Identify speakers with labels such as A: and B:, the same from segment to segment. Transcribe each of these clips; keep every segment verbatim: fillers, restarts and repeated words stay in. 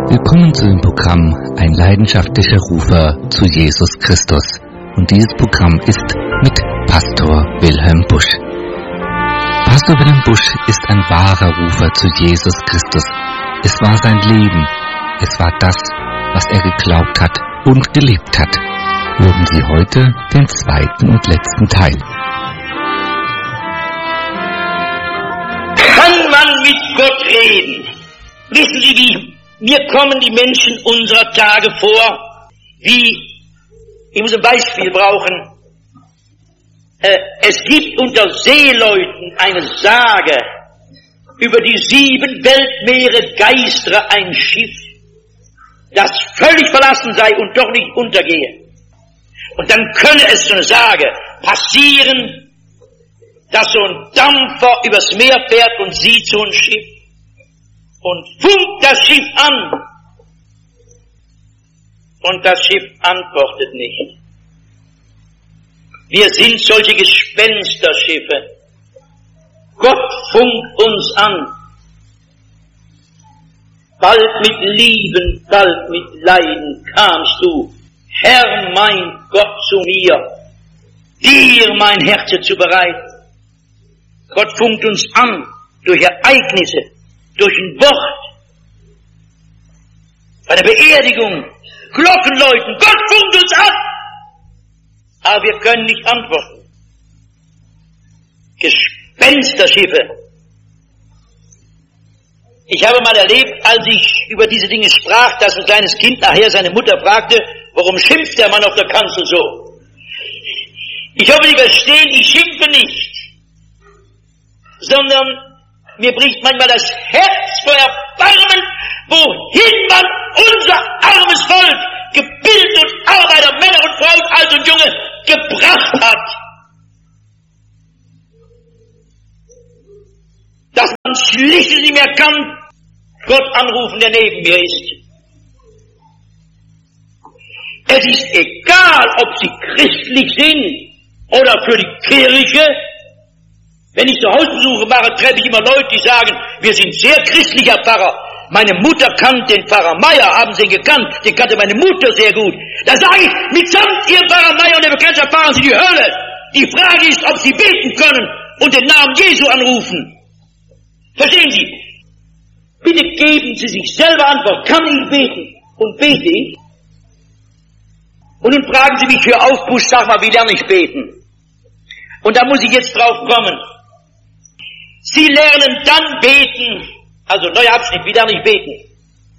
A: Willkommen zu dem Programm Ein leidenschaftlicher Rufer zu Jesus Christus. Und dieses Programm ist mit Pastor Wilhelm Busch. Pastor Wilhelm Busch ist ein wahrer Rufer zu Jesus Christus. Es war sein Leben. Es war das, was er geglaubt hat und gelebt hat. Hören Sie heute den zweiten und letzten Teil.
B: Kann man mit Gott reden? Wissen Sie wie? Mir kommen die Menschen unserer Tage vor, wie, ich muss ein Beispiel brauchen, äh, es gibt unter Seeleuten eine Sage, über die sieben Weltmeere geistere ein Schiff, das völlig verlassen sei und doch nicht untergehe. Und dann könne es, so eine Sage, passieren, dass so ein Dampfer übers Meer fährt und sieht so ein Schiff und funkt das Schiff an. Und das Schiff antwortet nicht. Wir sind solche Gespensterschiffe. Gott funkt uns an. Bald mit Lieben, bald mit Leiden kamst du, Herr mein Gott, zu mir, dir mein Herz zu bereiten. Gott funkt uns an durch Ereignisse, durch ein Wort, bei der Beerdigung, Glockenläuten. Gott funkt uns an, aber wir können nicht antworten. Gespensterschiffe. Ich habe mal erlebt, als ich über diese Dinge sprach, dass ein kleines Kind nachher seine Mutter fragte, warum schimpft der Mann auf der Kanzel so? Ich hoffe, Sie verstehen, ich schimpfe nicht, sondern mir bricht manchmal das Herz vor Erbarmen, wohin man unser armes Volk, gebildet und Arbeiter, Männer und Frauen, alt und junge, gebracht hat. Dass man schlicht nicht mehr kann, Gott anrufen, der neben mir ist. Es ist egal, ob sie christlich sind oder für die Kirche. Wenn ich so Hausbesuche mache, treffe ich immer Leute, die sagen, wir sind sehr christlicher Pfarrer. Meine Mutter kannte den Pfarrer Meier, haben Sie ihn gekannt? Den kannte meine Mutter sehr gut. Da sage ich, mitsamt Ihrem Pfarrer Meier und der Bekanntschaft fahren Sie die Hölle. Die Frage ist, ob Sie beten können und den Namen Jesu anrufen. Verstehen Sie? Bitte geben Sie sich selber Antwort. Kann ich beten? Und bete ich? Und nun fragen Sie mich für Aufbusch, sag mal, wie lerne ich beten? Und da muss ich jetzt drauf kommen. Sie lernen dann beten, also neuer Abschnitt, wie lerne ich beten?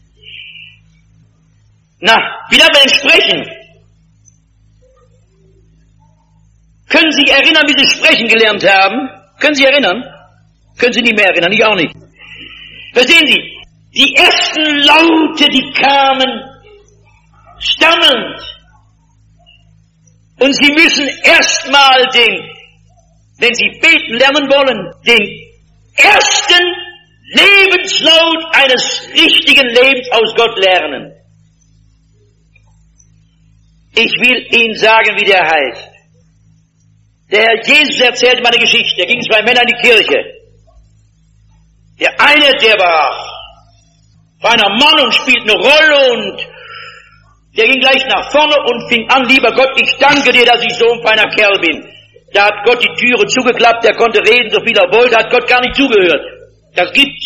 B: Na, wie lernen wir denn sprechen? Können Sie sich erinnern, wie Sie sprechen gelernt haben? Können Sie sich erinnern? Können Sie nicht mehr erinnern, ich auch nicht. Verstehen Sie, die ersten Laute, die kamen, stammelnd. Und Sie müssen erstmal den, wenn Sie beten lernen wollen, den ersten Lebenslaut eines richtigen Lebens aus Gott lernen. Ich will Ihnen sagen, wie der heißt. Der Herr Jesus erzählt meine Geschichte. Da ging zwei Männer in die Kirche. Der eine, der war feiner Mann und spielt eine Rolle und der ging gleich nach vorne und fing an, lieber Gott, ich danke dir, dass ich so ein feiner Kerl bin. Da hat Gott die Türe zugeklappt, der konnte reden, so viel er wollte, hat Gott gar nicht zugehört. Das gibt's.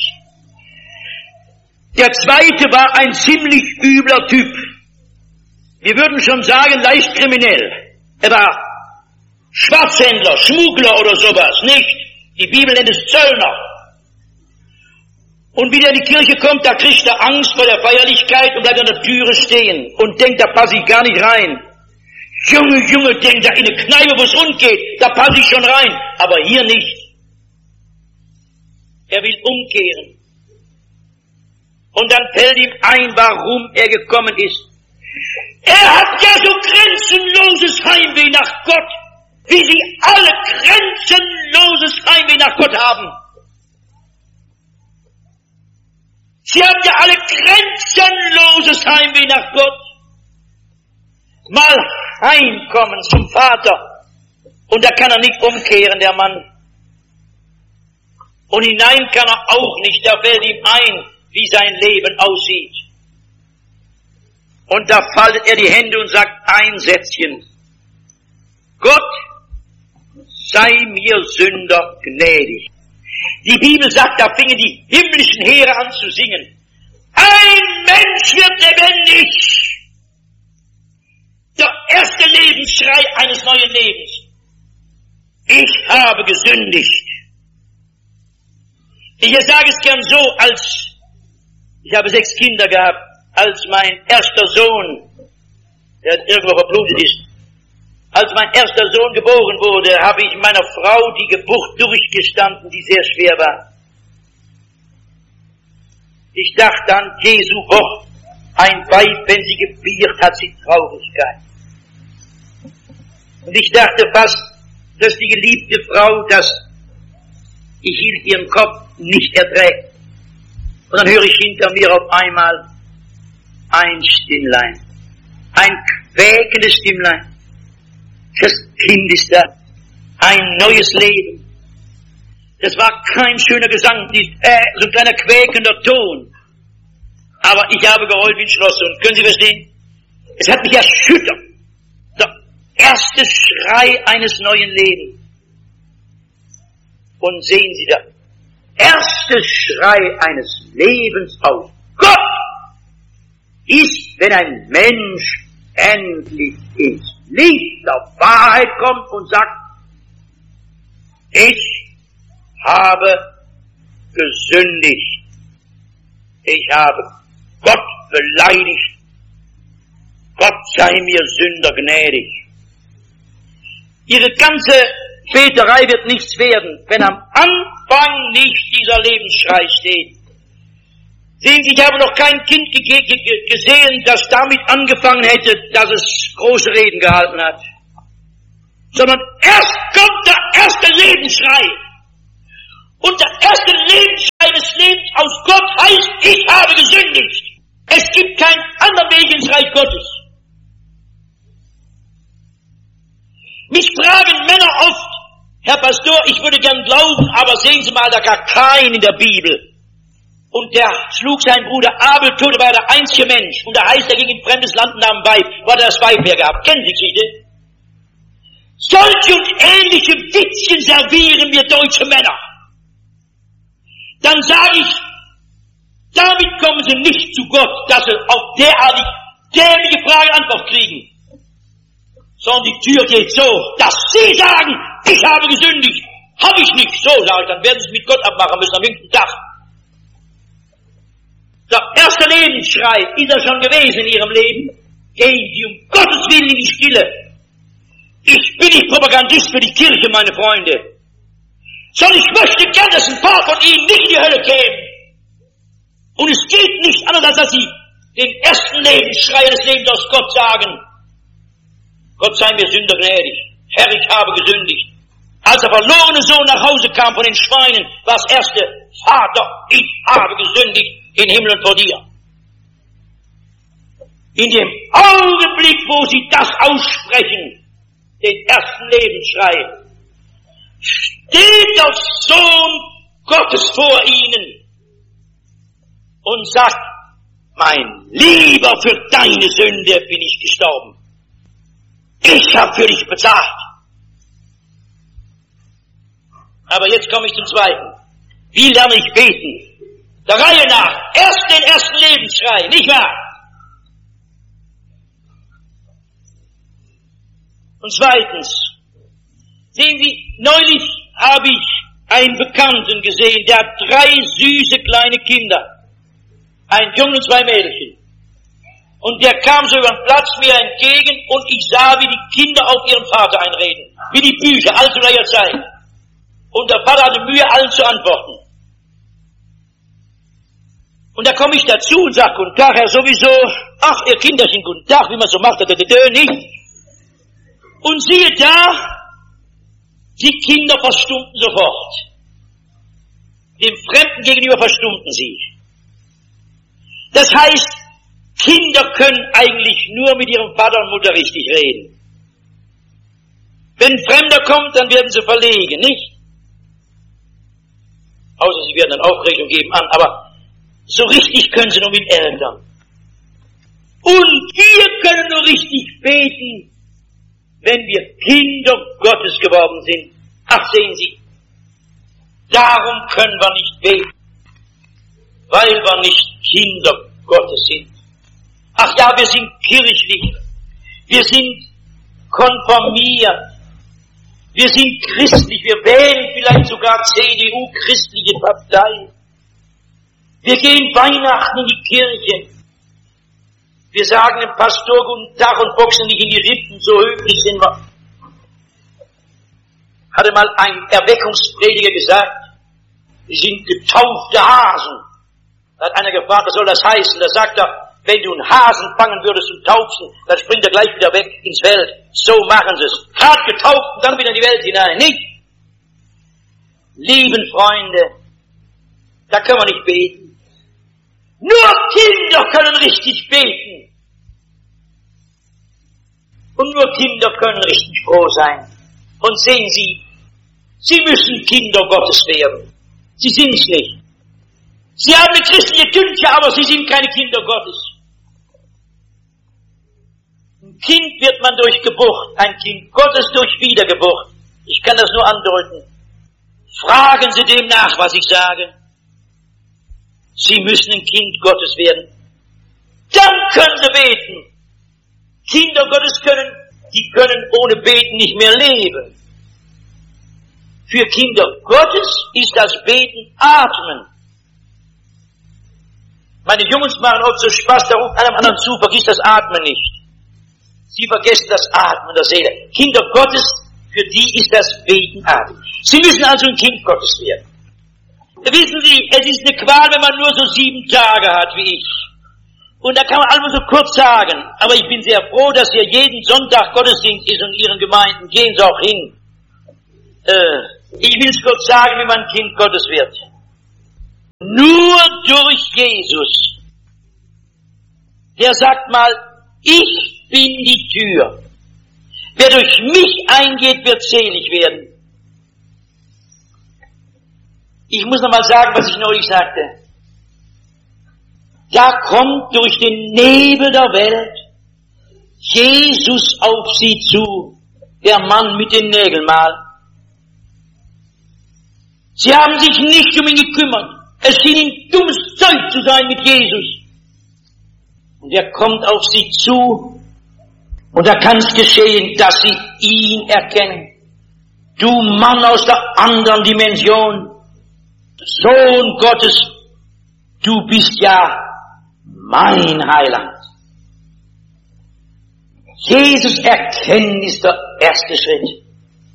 B: Der zweite war ein ziemlich übler Typ. Wir würden schon sagen, leicht kriminell. Er war Schwarzhändler, Schmuggler oder sowas, nicht? Die Bibel nennt es Zöllner. Und wie der in die Kirche kommt, da kriegt er Angst vor der Feierlichkeit und bleibt an der Türe stehen und denkt, da passe ich gar nicht rein. Junge, Junge, denkt er in eine Kneipe, wo es rund geht, da passe ich schon rein, aber hier nicht. Er will umkehren. Und dann fällt ihm ein, warum er gekommen ist. Er hat ja so grenzenloses Heimweh nach Gott, wie sie alle grenzenloses Heimweh nach Gott haben. Sie haben ja alle grenzenloses Heimweh nach Gott. Mal heimkommen zum Vater. Und da kann er nicht umkehren, der Mann. Und hinein kann er auch nicht, da fällt ihm ein, wie sein Leben aussieht. Und da faltet er die Hände und sagt ein Sätzchen. Gott sei mir Sünder gnädig. Die Bibel sagt, da fingen die himmlischen Heere an zu singen. Ein Mensch wird lebendig. Der erste Lebensschrei eines neuen Lebens. Ich habe gesündigt. Ich sage es gern so, als ich habe sechs Kinder gehabt, als mein erster Sohn, der irgendwo verblutet ist, als mein erster Sohn geboren wurde, habe ich meiner Frau die Geburt durchgestanden, die sehr schwer war. Ich dachte an Jesu Wort, ein Weib, wenn sie gebiert, hat sie Traurigkeit. Und ich dachte fast, dass die geliebte Frau, dass ich hielt ihren Kopf nicht erträgt. Und dann höre ich hinter mir auf einmal ein Stimmlein, ein quäkendes Stimmlein. Das Kind ist da, ein neues Leben. Das war kein schöner Gesang, äh, so ein kleiner quäkender Ton. Aber ich habe geheult wie ein Schloss. Und können Sie verstehen? Es hat mich erschüttert. Der erste Schrei eines neuen Lebens. Und sehen Sie da, erste Schrei eines Lebens aus Gott ist, wenn ein Mensch endlich ins Licht der Wahrheit kommt und sagt, ich habe gesündigt. Ich habe Gott beleidigt. Gott sei mir Sünder gnädig. Ihre ganze Beterei wird nichts werden, wenn am Anfang nicht dieser Lebensschrei steht. Sehen Sie, ich habe noch kein Kind ge- ge- gesehen, das damit angefangen hätte, dass es große Reden gehalten hat. Sondern erst kommt der erste Lebensschrei. Und der erste Lebensschrei des Lebens aus Gott heißt, ich habe gesündigt. Es gibt keinen anderen Weg ins Reich Gottes. Mich fragen Männer oft, Herr Pastor, ich würde gern glauben, aber sehen Sie mal, da gab keinen in der Bibel. Und der schlug seinen Bruder Abel tot, war der einzige Mensch. Und da heißt, er ging in fremdes Land und nahm Weib, weil er das Weib hergab. Kennen Sie die Geschichte? Solche und ähnliche Witzchen servieren wir deutsche Männer. Dann sage ich, damit kommen Sie nicht zu Gott, dass Sie auf derartig dämliche Frage Antwort kriegen. Sondern die Tür geht so, dass Sie sagen, ich habe gesündigt. Habe ich nicht. So, sage ich, dann werden Sie es mit Gott abmachen müssen am jüngsten Tag. Der erste Lebensschrei ist er schon gewesen in Ihrem Leben. Gehen Sie um Gottes Willen in die Stille. Ich bin nicht Propagandist für die Kirche, meine Freunde. Sondern ich möchte gern, dass ein paar von Ihnen nicht in die Hölle kämen. Und es geht nicht anders, als dass Sie den ersten Lebensschrei des Lebens aus Gott sagen. Gott sei mir Sünder gnädig. Herr, ich habe gesündigt. Als der verlorene Sohn nach Hause kam von den Schweinen, war das erste, Vater, ich habe gesündigt in Himmel und vor dir. In dem Augenblick, wo Sie das aussprechen, den ersten Lebensschrei, steht der Sohn Gottes vor Ihnen und sagt, mein Lieber, für deine Sünde bin ich gestorben. Ich habe für dich bezahlt. Aber jetzt komme ich zum Zweiten. Wie lerne ich beten? Der Reihe nach. Erst den ersten Lebensschrei, nicht wahr? Und zweitens, sehen Sie, neulich habe ich einen Bekannten gesehen, der hat drei süße kleine Kinder. Ein Jungen und zwei Mädchen. Und der kam so über den Platz mir entgegen und ich sah, wie die Kinder auf ihren Vater einreden. Wie die Bücher, alles zu gleicher Zeit. Und der Vater hatte Mühe, allen zu antworten. Und da komme ich dazu und sage, guten Tag, Herr, sowieso, ach, ihr Kinderchen, guten Tag, wie man so macht, nicht. Und siehe da, die Kinder verstummten sofort. Dem Fremden gegenüber verstummten sie. Das heißt, Kinder können eigentlich nur mit ihrem Vater und Mutter richtig reden. Wenn ein Fremder kommt, dann werden sie verlegen, nicht? Außer sie werden dann Aufregung geben an, aber so richtig können sie nur mit Eltern. Und wir können nur richtig beten, wenn wir Kinder Gottes geworden sind. Ach, sehen Sie, darum können wir nicht beten, weil wir nicht Kinder Gottes sind. Ach ja, wir sind kirchlich, wir sind konformiert, wir sind christlich, wir wählen vielleicht sogar C D U, christliche Partei. Wir gehen Weihnachten in die Kirche. Wir sagen dem Pastor guten Tag und boxen nicht in die Rippen, so höflich sind wir. Hatte mal ein Erweckungsprediger gesagt, wir sind getaufte Hasen. Da hat einer gefragt, was soll das heißen? Da sagt er, wenn du einen Hasen fangen würdest und taufst, dann springt er gleich wieder weg ins Feld. So machen sie es. Gerade getauft und dann wieder in die Welt hinein. Nicht? Lieben Freunde, da können wir nicht beten. Nur Kinder können richtig beten. Und nur Kinder können richtig froh sein. Und sehen Sie, Sie müssen Kinder Gottes werden. Sie sind es nicht. Sie haben eine christliche Tünche, aber Sie sind keine Kinder Gottes. Ein Kind wird man durch Geburt, ein Kind Gottes durch Wiedergeburt. Ich kann das nur andeuten. Fragen Sie dem nach, was ich sage. Sie müssen ein Kind Gottes werden. Dann können Sie beten. Kinder Gottes können, die können ohne Beten nicht mehr leben. Für Kinder Gottes ist das Beten Atmen. Meine Jungs machen oft so Spaß, da ruft einem anderen zu, vergiss das Atmen nicht. Sie vergessen das Atmen der Seele. Kinder Gottes, für die ist das Beten Atmen. Sie müssen also ein Kind Gottes werden. Wissen Sie, es ist eine Qual, wenn man nur so sieben Tage hat wie ich. Und da kann man alles so kurz sagen. Aber ich bin sehr froh, dass hier jeden Sonntag Gottesdienst ist und in Ihren Gemeinden. Gehen Sie auch hin. Äh, ich will es kurz sagen, wie man Kind Gottes wird. Nur durch Jesus. Der sagt mal, ich bin die Tür. Wer durch mich eingeht, wird selig werden. Ich muss noch mal sagen, was ich neulich sagte. Da kommt durch den Nebel der Welt Jesus auf sie zu, der Mann mit den Nägeln mal. Sie haben sich nicht um ihn gekümmert. Es schien ihnen dummes Zeug zu sein mit Jesus. Und er kommt auf sie zu und da kann es geschehen, dass sie ihn erkennen. Du Mann aus der anderen Dimension, Sohn Gottes, du bist ja mein Heiland. Jesus erkennen ist der erste Schritt.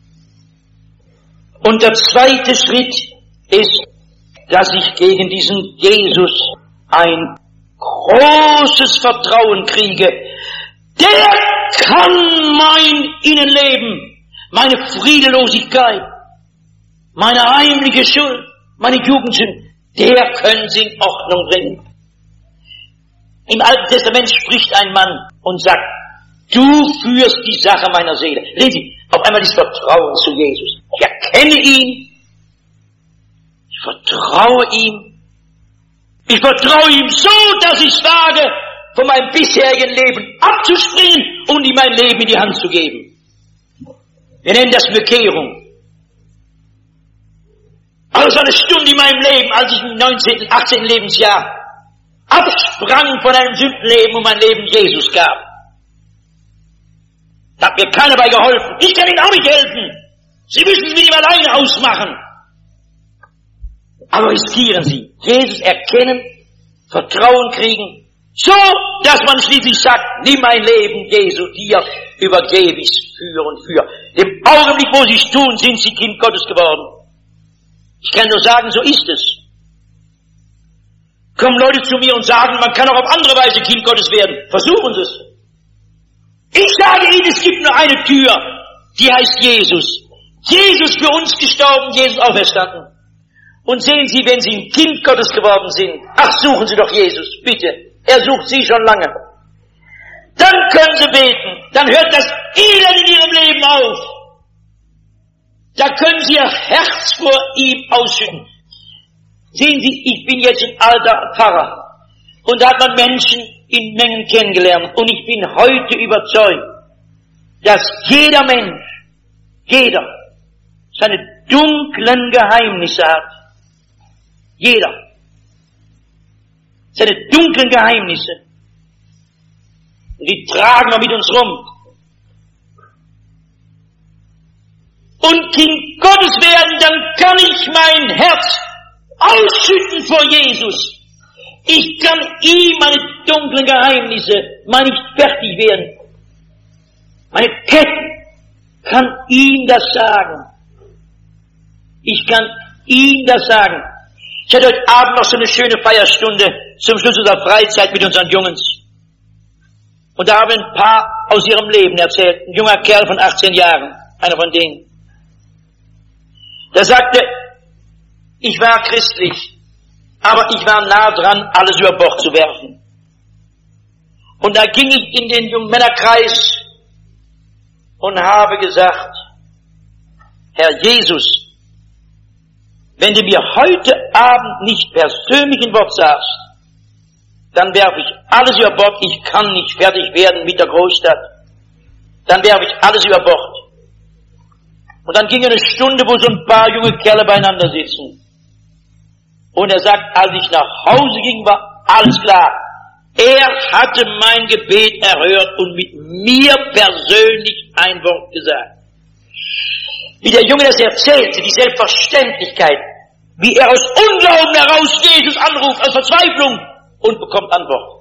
B: Und der zweite Schritt ist, dass ich gegen diesen Jesus ein großes Vertrauen kriege. Der kann mein Innenleben, meine Friedelosigkeit, meine heimliche Schuld, meine Jugendsünden, der können sie in Ordnung bringen. Im Alten Testament spricht ein Mann und sagt, du führst die Sache meiner Seele. Sehen Sie, auf einmal ist Vertrauen zu Jesus. Ich erkenne ihn, ich vertraue ihm, ich vertraue ihm so, dass ich wage, von meinem bisherigen Leben abzuspringen und ihm mein Leben in die Hand zu geben. Wir nennen das Bekehrung. Also eine Stunde in meinem Leben, als ich im neunzehnten, achtzehnten Lebensjahr absprang von einem Sündenleben und mein Leben Jesus gab. Da hat mir keiner bei geholfen. Ich kann Ihnen auch nicht helfen. Sie müssen es mit ihm alleine ausmachen. Aber riskieren Sie. Jesus erkennen, Vertrauen kriegen, so, dass man schließlich sagt, nimm mein Leben, Jesu, dir übergebe ich es für und für. Im Augenblick, wo Sie es tun, sind Sie Kind Gottes geworden. Ich kann nur sagen, so ist es. Kommen Leute zu mir und sagen, man kann auch auf andere Weise Kind Gottes werden. Versuchen Sie es. Ich sage Ihnen, es gibt nur eine Tür, die heißt Jesus. Jesus für uns gestorben, Jesus auferstanden. Und sehen Sie, wenn Sie ein Kind Gottes geworden sind, ach, suchen Sie doch Jesus, bitte. Er sucht Sie schon lange. Dann können Sie beten. Dann hört das Elend in Ihrem Leben auf. Da können Sie Ihr Herz vor ihm ausschütten. Sehen Sie, ich bin jetzt ein alter Pfarrer. Und da hat man Menschen, in Mengen kennengelernt und ich bin heute überzeugt, dass jeder Mensch, jeder, seine dunklen Geheimnisse hat. Jeder. Seine dunklen Geheimnisse. Und die tragen wir mit uns rum. Und Kind Gottes werden, dann kann ich mein Herz ausschütten vor Jesus. Ich kann ihm meine dunklen Geheimnisse mal nicht fertig werden. Meine Ketten kann ihm das sagen. Ich kann ihm das sagen. Ich hatte heute Abend noch so eine schöne Feierstunde zum Schluss unserer Freizeit mit unseren Jungs. Und da haben ein paar aus ihrem Leben erzählt. Ein junger Kerl von achtzehn Jahren, einer von denen. Der sagte, ich war christlich, aber ich war nah dran, alles über Bord zu werfen. Und da ging ich in den jungen Männerkreis und habe gesagt, Herr Jesus, wenn du mir heute Abend nicht persönlich ein Wort sagst, dann werfe ich alles über Bord. Ich kann nicht fertig werden mit der Großstadt. Dann werfe ich alles über Bord. Und dann ging eine Stunde, wo so ein paar junge Kerle beieinander sitzen. Und er sagt, als ich nach Hause ging, war alles klar. Er hatte mein Gebet erhört und mit mir persönlich ein Wort gesagt. Wie der Junge das erzählte, die Selbstverständlichkeit, wie er aus Unglauben heraus Jesus anruft, aus Verzweiflung und bekommt Antwort.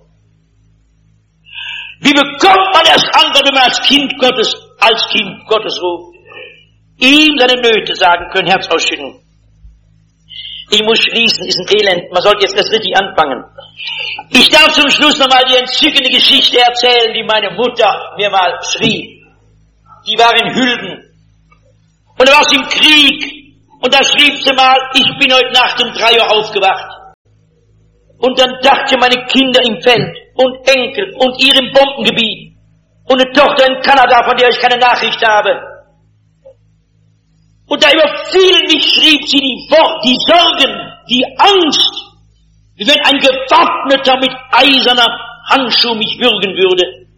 B: Wie bekommt man erst Antwort, wenn man als Kind Gottes, als Kind Gottes ruft? Ihm seine Nöte sagen können, Herzausschüttung. Ich muss schließen, ist ein Elend, man sollte jetzt das richtig anfangen. Ich darf zum Schluss nochmal die entzückende Geschichte erzählen, die meine Mutter mir mal schrieb. Die war in Hülden. Und da war sie im Krieg. Und da schrieb sie mal, ich bin heute Nacht um drei Uhr aufgewacht. Und dann dachte meine Kinder im Feld und Enkel und ihr im Bombengebiet. Und eine Tochter in Kanada, von der ich keine Nachricht habe. Und da überfiel mich, schrieb sie, die Wort, die Sorgen, die Angst, wie wenn ein Gewaffneter mit eiserner Handschuh mich würgen würde.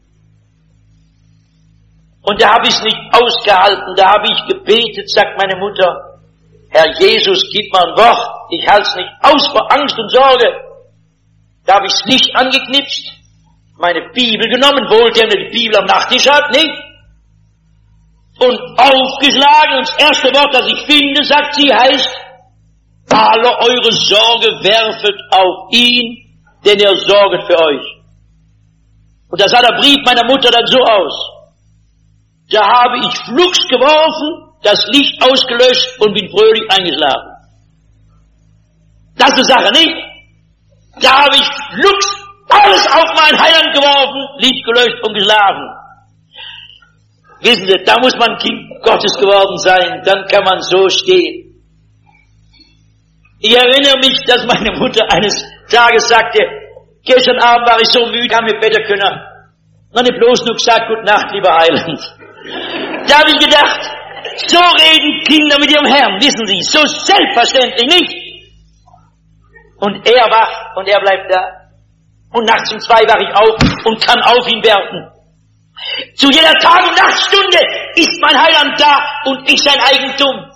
B: Und da habe ich es nicht ausgehalten, da habe ich gebetet, sagt meine Mutter, Herr Jesus, gib mir ein Wort, ich halte es nicht aus vor Angst und Sorge. Da habe ich das Licht angeknipst, meine Bibel genommen, wohl der die Bibel am Nachttisch hat, nicht? Und aufgeschlagen, und das erste Wort, das ich finde, sagt sie, heißt, alle eure Sorge werfet auf ihn, denn er sorget für euch. Und da sah der Brief meiner Mutter dann so aus. Da habe ich flugs geworfen, das Licht ausgelöscht und bin fröhlich eingeschlafen. Das ist eine Sache, nicht? Da habe ich flugs alles auf meinen Heiland geworfen, Licht gelöscht und geschlafen. Wissen Sie, da muss man Kind Gottes geworden sein, dann kann man so stehen. Ich erinnere mich, dass meine Mutter eines Tages sagte, gestern Abend war ich so müde, haben wir besser können. Noch nicht bloß nur gesagt, gute Nacht, lieber Heiland. Da habe ich gedacht, so reden Kinder mit ihrem Herrn, wissen Sie, so selbstverständlich nicht. Und er wacht und er bleibt da. Und nachts um zwei wach ich auf und kann auf ihn werten. Zu jeder Tag- und Nachtstunde ist mein Heiland da und ich sein Eigentum.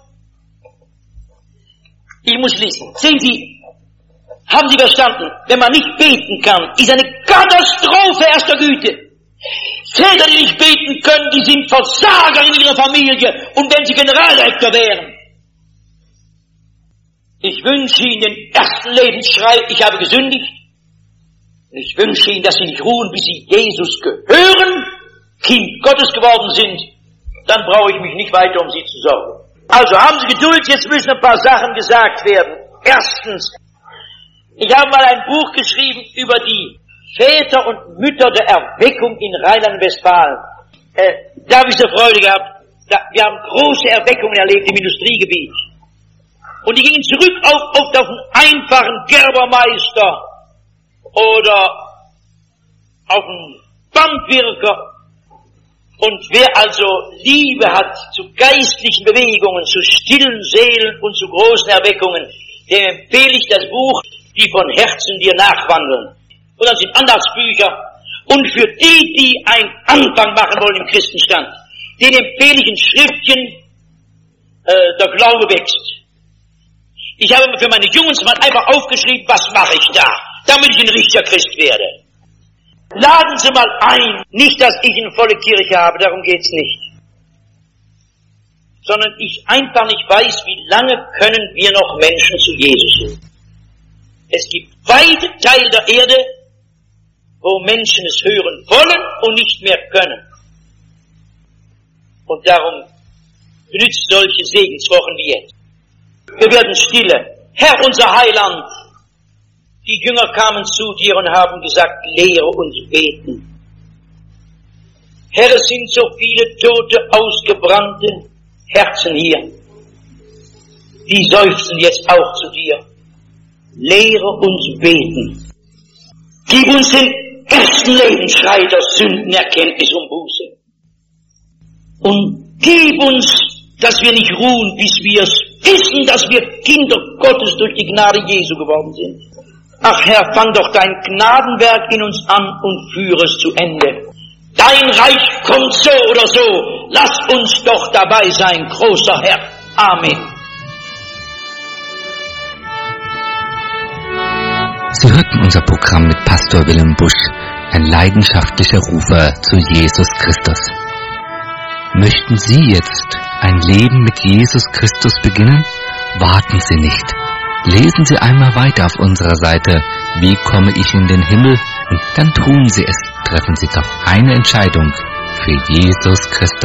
B: Ich muss schließen. Sehen Sie, haben Sie verstanden, wenn man nicht beten kann, ist eine Katastrophe erster Güte. Väter, die nicht beten können, die sind Versager in ihrer Familie und wenn sie Generaldirektor wären. Ich wünsche Ihnen den ersten Lebensschrei, ich habe gesündigt. Ich wünsche Ihnen, dass Sie nicht ruhen, bis Sie Jesus gehören, Kind Gottes geworden sind. Dann brauche ich mich nicht weiter um Sie zu sorgen. Also haben Sie Geduld, jetzt müssen ein paar Sachen gesagt werden. Erstens, ich habe mal ein Buch geschrieben über die Väter und Mütter der Erweckung in Rheinland-Westfalen. Äh, da habe ich so Freude gehabt. Da, wir haben große Erweckungen erlebt im Industriegebiet. Und die gingen zurück auf, auf, auf einen einfachen Gerbermeister oder auf einen Bandwirker. Und wer also Liebe hat zu geistlichen Bewegungen, zu stillen Seelen und zu großen Erweckungen, dem empfehle ich das Buch, die von Herzen dir nachwandeln. Und das sind Andachtsbücher. Und für die, die einen Anfang machen wollen im Christenstand, den empfehle ich ein Schriftchen, äh, der Glaube wächst. Ich habe für meine Jungs mal einfach aufgeschrieben, was mache ich da, damit ich ein richtiger Christ werde. Laden Sie mal ein, nicht, dass ich eine volle Kirche habe, darum geht's nicht. Sondern ich einfach nicht weiß, wie lange können wir noch Menschen zu Jesus führen. Es gibt weite Teile der Erde, wo Menschen es hören wollen und nicht mehr können. Und darum benutzt solche Segenswochen wie jetzt. Wir werden stille. Herr, unser Heiland, die Jünger kamen zu dir und haben gesagt, lehre uns beten. Herr, es sind so viele tote, ausgebrannte Herzen hier. Die seufzen jetzt auch zu dir. Lehre uns beten. Gib uns den ersten Lebensschrei der Sündenerkenntnis und Buße. Und gib uns, dass wir nicht ruhen, bis wir es wissen, dass wir Kinder Gottes durch die Gnade Jesu geworden sind. Ach Herr, fang doch dein Gnadenwerk in uns an und führe es zu Ende. Dein Reich kommt so oder so. Lass uns doch dabei sein, großer Herr. Amen.
A: Sie hörten unser Programm mit Pastor Wilhelm Busch, ein leidenschaftlicher Rufer zu Jesus Christus. Möchten Sie jetzt ein Leben mit Jesus Christus beginnen? Warten Sie nicht. Lesen Sie einmal weiter auf unserer Seite, wie komme ich in den Himmel? Und dann tun Sie es. Treffen Sie doch eine Entscheidung für Jesus Christus.